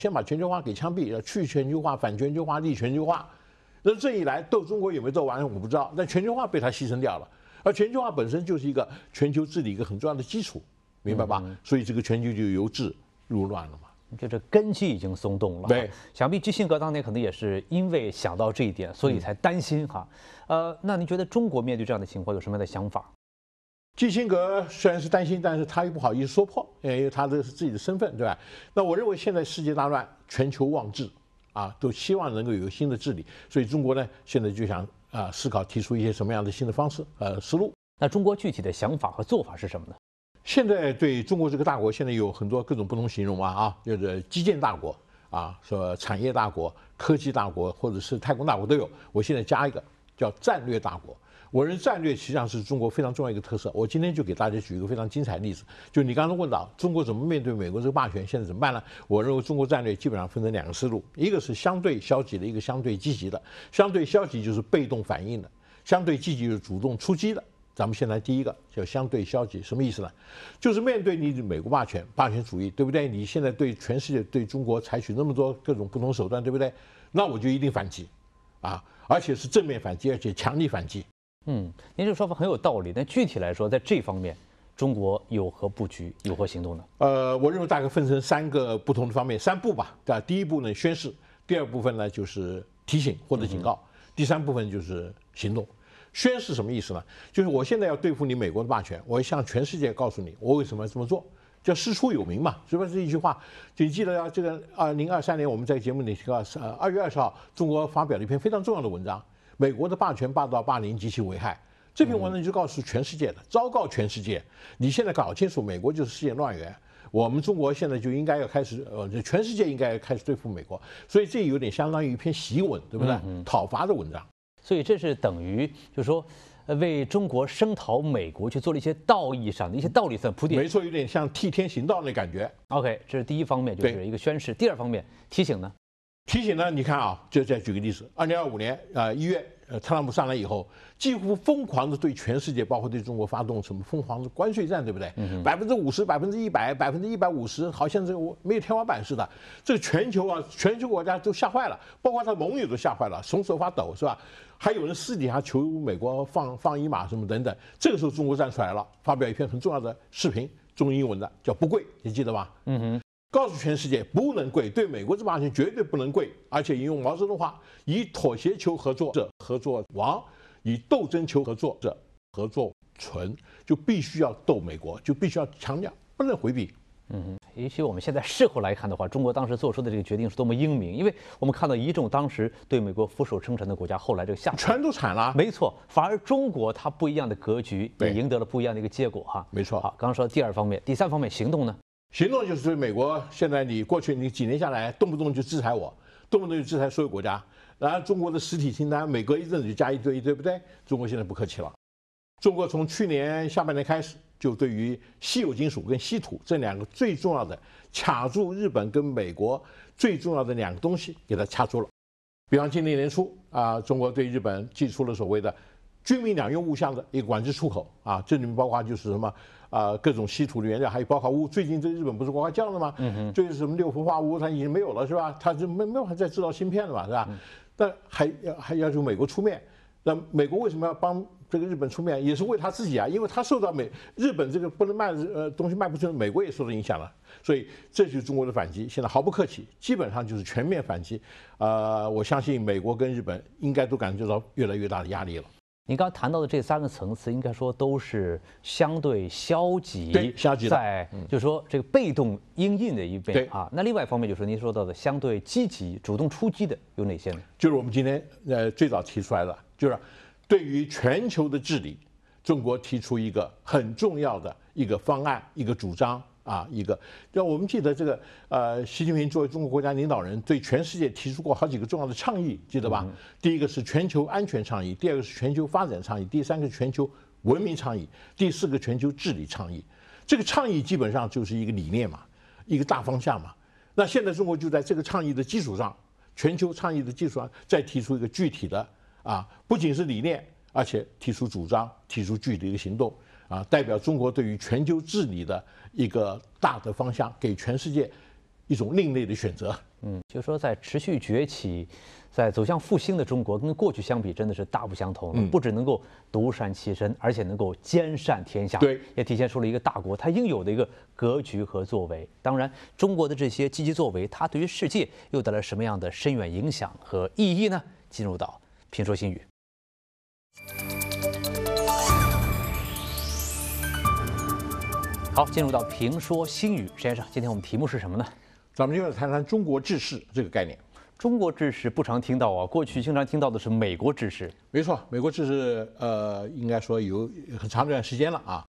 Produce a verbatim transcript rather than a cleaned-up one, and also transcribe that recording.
先把全球化给枪毙，要去全球化、反全球化、立全球化。那这一来斗中国有没有斗完我不知道，但全球化被他牺牲掉了。而全球化本身就是一个全球治理一个很重要的基础，明白吧？嗯、所以这个全球就由治入乱了嘛。 就这根基已经松动了。 对， 想必基辛格当年可能也是因为想到这一点，所以才担心哈。嗯、呃，那您觉得中国面对这样的情况有什么样的想法？ 基辛格虽然是担心，但是他又不好意思说破，因为他的是自己的身份，对吧？那我认为现在世界大乱，全球忘治啊，都希望能够有一个新的治理，所以中国呢现在就想啊思考提出一些什么样的新的方式呃思路。 那中国具体的想法和做法是什么呢？ 现在对中国这个大国，现在有很多各种不同形容啊啊，就是基建大国啊，说产业大国、科技大国，或者是太空大国都有。我现在加一个叫战略大国。我认为战略实际上是中国非常重要一个特色。我今天就给大家举一个非常精彩的例子，就你刚刚问到中国怎么面对美国这个霸权，现在怎么办呢？我认为中国战略基本上分成两个思路，一个是相对消极的，一个相对积极的。相对消极就是被动反应的，相对积极就是主动出击的。咱们先来第一个，叫相对消极，什么意思呢？就是面对你美国霸权、霸权主义，对不对？你现在对全世界、对中国采取那么多各种不同手段，对不对？那我就一定反击，啊，而且是正面反击，而且强力反击。 嗯，您这个说法很有道理。但具体来说，在这方面，中国有何布局，有何行动呢？ 呃，我认为大概分成三个不同的方面，三步吧。对吧？第一步呢，宣示；第二部分呢，就是提醒或者警告；第三部分就是行动。宣示什么意思呢？就是我现在要对付你美国的霸权，我要向全世界告诉你，我为什么要这么做，叫师出有名嘛，是不是这一句话？就你记得啊，这个二零二三年我们在节目里提到，呃，二月二十号，中国发表了一篇非常重要的文章，美国的霸权、霸道、霸凌及其危害。这篇文章就告诉全世界的，昭告全世界，你现在搞清楚，美国就是世界乱源。我们中国现在就应该要开始，呃，全世界应该开始对付美国，所以这有点相当于一篇檄文，对不对？讨伐的文章。 所以这是等于，就是说，呃，为中国声讨美国去做了一些道义上的一些道理上铺垫。 没错，有点像替天行道那感觉。 OK， 这是第一方面，就是一个宣示。第二方面，提醒呢？ 提醒呢？你看啊，就再举个例子，二零二五年啊一月，呃，特朗普上来以后，几乎疯狂的对全世界，包括对中国发动什么疯狂的关税战，对不对？百分之五十、百分之一百、百分之一百五十，好像这个没有天花板似的。这个全球啊，全球国家都吓坏了，包括他盟友都吓坏了，从手发抖，是吧？还有人私底下求美国放放一马什么等等。这个时候中国站出来了，发表一篇很重要的视频，中英文的，叫不跪，你记得吧？嗯哼。告诉全世界不能跪，对美国这霸权绝对不能跪，而且引用毛泽东话：以妥协求合作者合作亡，以斗争求合作者合作存，就必须要斗美国，就必须要强调，不能回避。 嗯哼，也许我们现在事后来看的话，中国当时做出的这个决定是多么英明，因为我们看到一众当时对美国俯首称臣的国家，后来这个下全都惨了。 没错，反而中国它不一样的格局也赢得了不一样的一个结果哈。 没错。 好，刚刚说第二方面，第三方面行动呢？ 行动就是对美国，现在你过去你几年下来，动不动就制裁我，动不动就制裁所有国家，然后中国的实体清单，每隔一阵子就加一堆，对不对？中国现在不客气了。中国从去年下半年开始，就对于稀有金属跟稀土这两个最重要的卡住日本跟美国最重要的两个东西，给它掐住了。比方今年年初啊，中国对日本寄出了所谓的军民两用物项的一个管制出口啊，这里面包括就是什么啊各种稀土的原料，还有包括钨。最近这日本不是呱呱叫了吗？嗯哼，这是什么六氟化钨，它已经没有了是吧？它就没没有办法再制造芯片了嘛，是吧？嗯、但还要还要求美国出面。那美国为什么要帮这个日本出面？也是为他自己啊，因为他受到美日本这个不能卖呃东西卖不出，美国也受到影响了。所以这就是中国的反击，现在毫不客气，基本上就是全面反击。呃，我相信美国跟日本应该都感觉到越来越大的压力了。 您刚刚谈到的这三个层次，应该说都是相对消极， 对，消极的， 在就是说这个被动应应的一边啊。那另外一方面就是您说到的相对积极、主动出击的有哪些呢？ 就是我们今天呃最早提出来的，就是对于全球的治理，中国提出一个很重要的一个方案、一个主张。啊，一个，让我们记得这个，呃，习近平作为中国国家领导人，对全世界提出过好几个重要的倡议，记得吧？嗯、第一个是全球安全倡议，第二个是全球发展倡议，第三个是全球文明倡议，第四个全球治理倡议。这个倡议基本上就是一个理念嘛，一个大方向嘛。那现在中国就在这个倡议的基础上，全球倡议的基础上，再提出一个具体的啊，不仅是理念，而且提出主张，提出具体的一个行动。啊，代表中国对于全球治理的一个大的方向，给全世界一种另类的选择。 嗯，就是说在持续崛起，在走向复兴的中国，跟过去相比，真的是大不相同了。 嗯不只能够独善其身，而且能够兼善天下。 对， 也体现出了一个大国它应有的一个格局和作为。当然，中国的这些积极作为，它对于世界又带来什么样的深远影响和意义呢？进入到评说新语。好，进入到评说新语，实先生，今天我们题目是什么呢？ 咱们就来谈谈中国治世这个概念。 中国治世不常听到啊，过去经常听到的是美国治世。 没错，美国治世，呃，应该说有很长一段时间了啊。